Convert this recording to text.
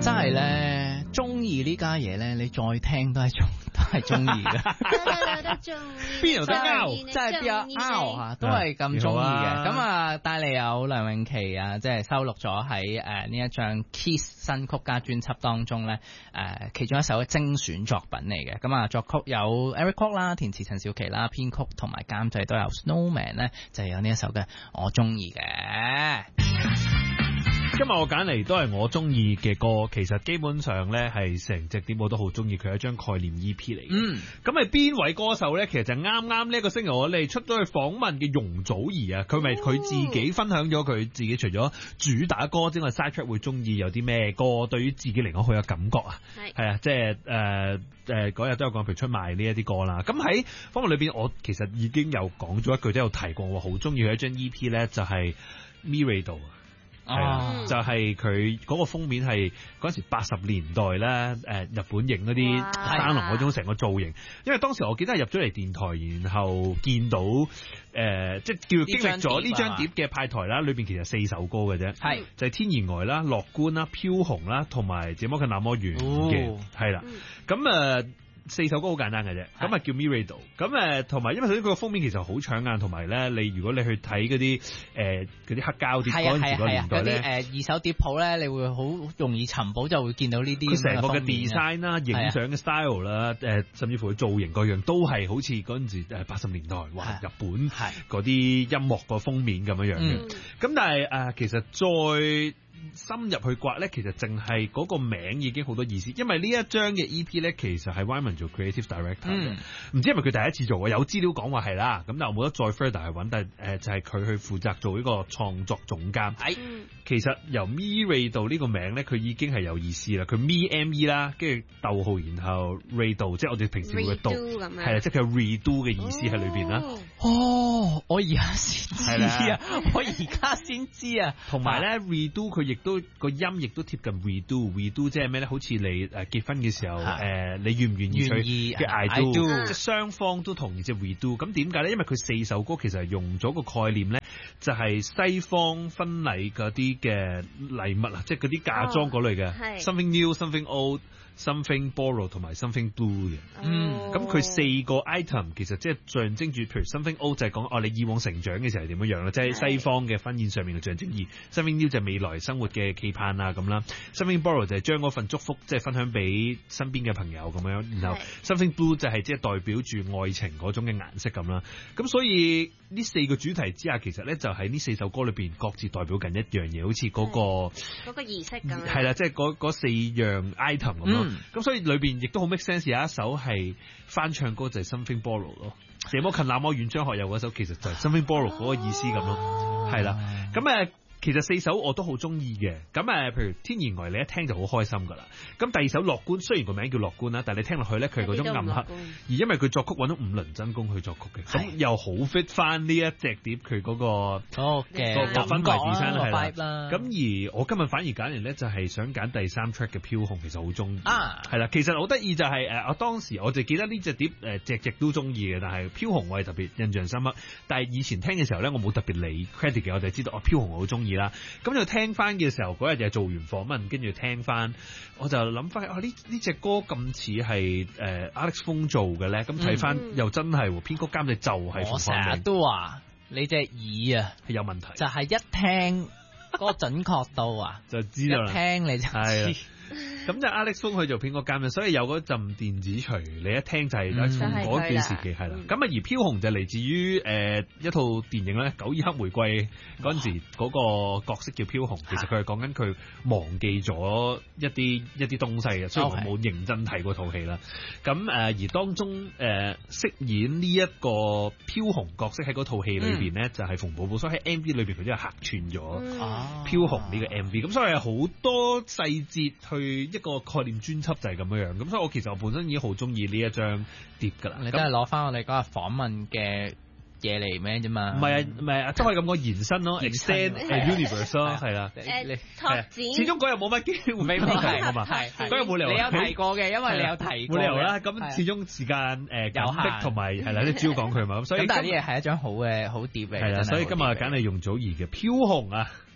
真係咧，中意呢家嘢咧，你再聽都係中意嘅。 邊有得拗？ 真係邊有拗啊？都係咁中意嘅。咁啊，帶嚟有梁詠琪啊，即係收錄咗喺呢一張 Kiss 新曲加專輯當中咧，其中一首嘅精選作品嚟嘅。咁啊，作曲有 Eric Kwok 啦，填詞陳少琪啦，編曲同埋監製都有 Snowman 咧，就係有呢一首嘅我中意嘅。 今日我揀嚟都係我中意嘅歌，其實基本上咧係成隻碟我都好中意，佢係一張概念 EP 嚟嘅。咁係邊位歌手咧？其實就啱啱呢一個星期我哋出咗去訪問嘅容祖兒啊，佢咪佢自己分享咗佢自己除咗主打歌之外 side track 會中意有啲咩歌，對於自己嚟講好有感覺啊。係啊，即係嗰日都有講譬如出賣呢一啲歌啦。咁喺訪問裏邊，我其實已經有講咗一句，都有提過我好中意佢一張 EP 咧，就係 Miredo。係啊，就係佢嗰個封面係嗰陣時80年代咧，日本影嗰啲山龍嗰種成個造型。因為當時我記得係入咗嚟電台，然後見到即係叫經歷咗呢張碟嘅派台啦，裏邊其實4首歌嘅啫，係就係天然呆啦、樂觀啦、飄紅啦，同埋這麼近那麼遠嘅，係啦，咁4首歌好簡單嘅啫，咁啊叫 Miredo， 咁同埋因為佢個封面其實好搶眼，同埋咧你如果你去睇嗰啲黑膠碟嗰陣時個年代咧， 二手碟鋪咧，你會好容易尋寶，就會見到呢啲。佢成個嘅 design 啦、影相嘅 style 啦，甚至乎佢造型各樣都係好似嗰陣時80年代哇日本嗰啲音樂個封面咁樣嘅。咁但係其實再深入去刮咧，其實淨係嗰個名已經好多意思，因為呢一張嘅 EP 咧，其實係 Wyman 做 creative director 嘅，唔知係咪佢第一次做啊？有資料講話係啦，咁但係我冇得再 further 去揾，但係就係佢去負責做呢個創作總監。其實由 Miredo 呢個名咧，佢已經係有意思啦。佢 Me 啦，跟住逗號，然後 Redo， 即係我哋平時會讀，係啦，即係佢 redo 嘅意思喺裏邊啦。 我而家先知啊！我而家先知啊！ 同埋咧 redo 佢亦都個音亦都貼近 redo 即係咩咧？好似你結婚嘅時候你願唔願意去嘅 I do， 即係雙方都同意即係 redo。咁點解咧？因為佢4首歌其實係用咗個概念咧，就係西方婚禮嗰啲嘅禮物啊，即係嗰啲嫁妝嗰類嘅 something new、something old、something borrowed 同埋 something blue 嘅。咁佢4個 item 其實即係象徵住，譬如 something old 就係講你以往成長嘅時候係點樣樣啦，即係西方嘅婚宴上面嘅象徵意義。something new 就係未來生活嘅期盼啊咁啦。something borrowed 就係將嗰份祝福即係分享俾身邊嘅朋友咁樣。然後 something blue 就係即係代表住愛情嗰種嘅顏色咁啦。咁所以呢4個主題之下，其實咧就喺呢4首歌裏邊各自代表緊一樣嘢，好似嗰個儀式咁。係啦，即係嗰4樣 item 咁咯。咁所以裏邊亦都好 make sense， 有一首係翻唱歌就係 something borrowed 咯。這麼近那麼遠，張學友嗰首其實就係 something borrowed 嗰個意思咁咯。係啦，咁其實4首我都好中意嘅，咁譬如天然呆你一聽就好開心噶啦。咁第2首樂觀，雖然個名叫樂觀啦，但係你聽落去咧，佢係嗰種暗黑，而因為佢作曲揾咗五輪真功去作曲嘅，咁又好 fit 翻呢一隻碟佢嗰個嘅氛圍 design 係啦。咁而我今日反而揀嚟咧，就係想揀第3 track 嘅飄紅，其實好中意係啦。其實好得意就係我當時我就記得呢隻碟隻都中意嘅，但係飄紅我係特別印象深刻。但係以前聽嘅時候咧，我冇特別理 credit 嘅，我就知道飄紅我好中意啦。咁就聽翻嘅時候，嗰日就做完訪問，跟住聽翻，我就諗翻呢隻歌咁似係Alex Fong 做嘅咧。咁睇翻又真係編曲監製就係馮漢明。我成日都話你隻耳啊係有問題，就係一聽嗰個準確度啊就知道啦，一聽你就知。咁就 Alex Fong 去做編曲監製，所以有嗰陣電子錘，你一聽就係 Alex Fong 嗰段時期係啦。咁而飄紅就嚟自於一套電影咧，《九二黑玫瑰》嗰陣時嗰個角色叫飄紅，其實佢係講緊佢忘記咗一啲東西嘅，雖然我冇認真睇嗰套戲啦。咁而當中飾演呢一個飄紅角色喺嗰套戲裏邊咧，就係馮寶寶，所以喺 MV 裏邊佢都有客串咗飄紅呢個 MV。咁所以有好多細節去一個概念專輯就係咁樣樣，咁所以我其實我本身已經好中意呢一張碟噶啦。你都係攞翻我哋嗰日訪問嘅嘢嚟咩啫嘛？唔係啊，即係咁講延伸咯 ，extend universe 咯，係啦。拓展。始終嗰日冇乜機會講啊嘛，嗰日冇理由。你有提過嘅，因為你有提過。冇理由啦，咁始終時間有限，同埋係啦，你主要講佢嘛，咁所以。咁但係呢嘢係一張好碟嚟。係啦，所以今日揀係容祖兒嘅飄紅啊。